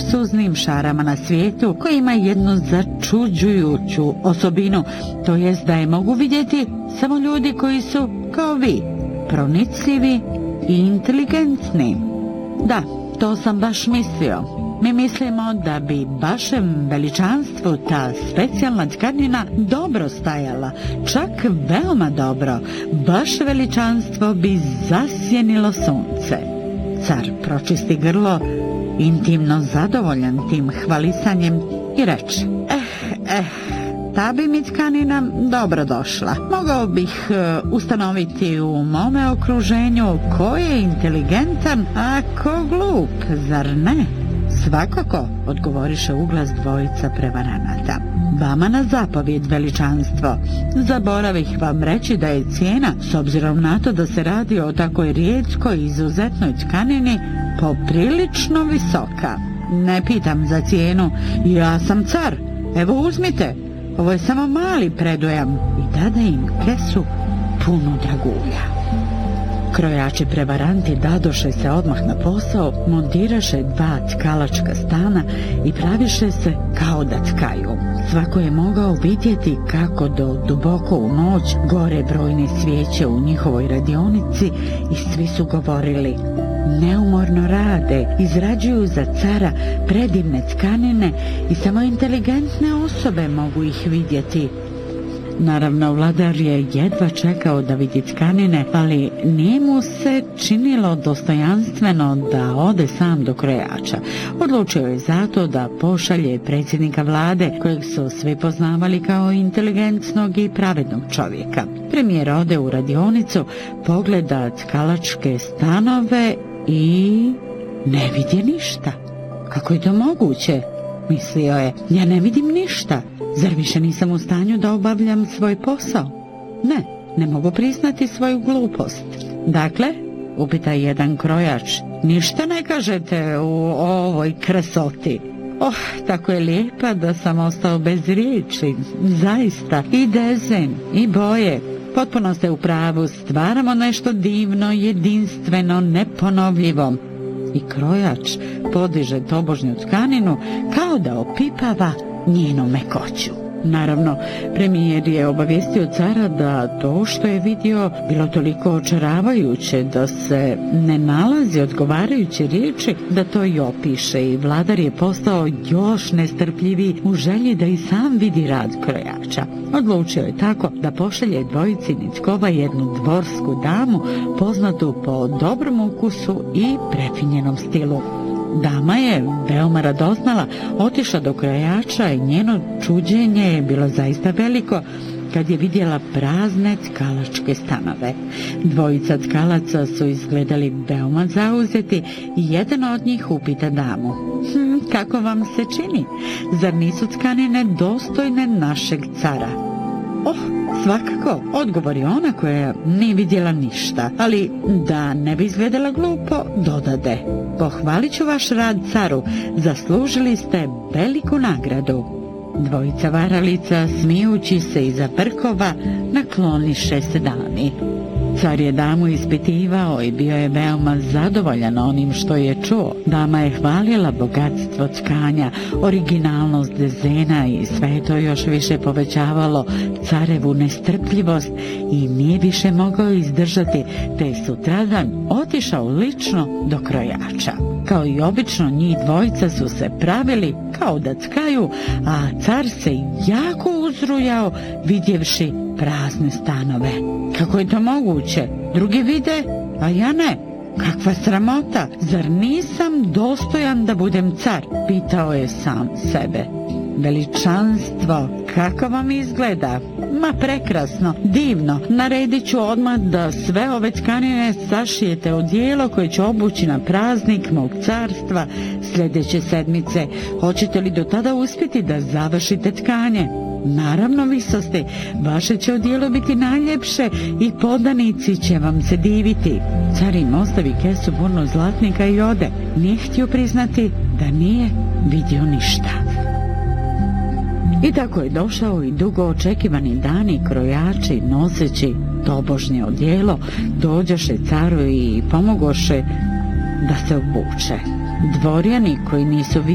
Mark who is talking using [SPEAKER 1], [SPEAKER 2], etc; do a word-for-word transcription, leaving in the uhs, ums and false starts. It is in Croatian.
[SPEAKER 1] najluksuznim šarama na svijetu, koji ima jednu začuđujuću osobinu, to jest da je mogu vidjeti samo ljudi koji su kao vi, pronicljivi i inteligentni. Da, to sam baš mislio. Mi mislimo da bi vašem veličanstvu ta specijalna tkanina dobro stajala, čak veoma dobro. Vaše veličanstvo bi zasjenilo sunce. Car pročisti grlo, intimno zadovoljan tim hvalisanjem, i reče: Eh, eh, ta bi mi tkanina dobro došla. Mogao bih uh, ustanoviti u mome okruženju ko je inteligentan, a ko glup, zar ne? Svakako, odgovoriše uglas dvojica prevaranata. Vama na zapovjed, veličanstvo. Zaboravih vam reći da je cijena, s obzirom na to da se radi o takoj rijetkoj izuzetnoj tkanini, poprilično visoka. Ne pitam za cijenu, ja sam car. Evo uzmite, ovo je samo mali predujam. I dade im kesu punu dragulja. Krojači prevaranti dadoše se odmah na posao, montiraše dva tkalačka stana i praviše se kao da tkaju. Svako je mogao vidjeti kako do duboko u noć gore brojne svijeće u njihovoj radionici i svi su govorili: neumorno rade, izrađuju za cara predivne tkanine i samo inteligentne osobe mogu ih vidjeti. Naravno, vladar je jedva čekao da vidi tkanine, ali nije mu se činilo dostojanstveno da ode sam do krojača. Odlučio je zato da pošalje predsjednika vlade, kojeg su svi poznavali kao inteligentnog i pravednog čovjeka. Premijer ode u radionicu, pogleda tkalačke stanove i ne vidi ništa. Kako je to moguće? Mislio je, ja ne vidim ništa. Zar više nisam u stanju da obavljam svoj posao? Ne, ne mogu priznati svoju glupost. Dakle, upita jedan krojač, ništa ne kažete u ovoj krasoti? Oh, tako je lijepa da sam ostao bez riječi. Zaista, i dezen, i boje. Potpuno ste u pravu, stvaramo nešto divno, jedinstveno, neponovljivo. I krojač podiže tobožnju tkaninu kao da opipava njenu mekoću. Naravno, premijer je obavijestio cara da to što je vidio bilo toliko očaravajuće da se ne nalazi odgovarajuće riječi da to i opiše, i vladar je postao još nestrpljiviji u želji da i sam vidi rad krojača. Odlučio je tako da pošalje dvojici nitkova jednu dvorsku damu poznatu po dobrom ukusu i prefinjenom stilu. Dama je veoma radoznala, otišla do krojača i njeno čuđenje je bilo zaista veliko kad je vidjela prazne tkalačke stanove. Dvojica tkalaca su izgledali veoma zauzeti i jedan od njih upita damu: hm, kako vam se čini? Zar nisu tkanine dostojne našeg cara? Oh, svakako, odgovori ona koja nije vidjela ništa, ali da ne bi izgledala glupo, dodade: pohvalit ću vaš rad caru, zaslužili ste veliku nagradu. Dvojica varalica, smijući se iza brkova, nakloniše se dami. Car je damu ispitivao i bio je veoma zadovoljan onim što je čuo. Dama je hvalila bogatstvo tkanja, originalnost dezena i sve je to još više povećavalo carevu nestrpljivost i nije više mogao izdržati, te je sutradan otišao lično do krojača. Kao i obično, njih dvojica su se pravili kao da tkaju, a car se jako uzrujao vidjevši prazne stanove. Kako je to moguće? Drugi vide, a ja ne. Kakva sramota, zar nisam dostojan da budem car? Pitao je sam sebe. Veličanstvo, kako vam izgleda? Ma prekrasno, divno. Naredit ću odmah da sve ove tkanine sašijete odijelo koje ću obući na praznik mog carstva sljedeće sedmice. Hoćete li do tada uspjeti da završite tkanje? Naravno, visosti, vaše će odijelo biti najljepše i podanici će vam se diviti. Car im ostavi kesu punu zlatnika i ode. Nije htio priznati da nije vidio ništa. I tako je došao i dugo očekivani dani. Krojači, noseći tobožnje odijelo, dođoše caru i pomogoše da se obuče. Dvorjani koji nisu vidjeli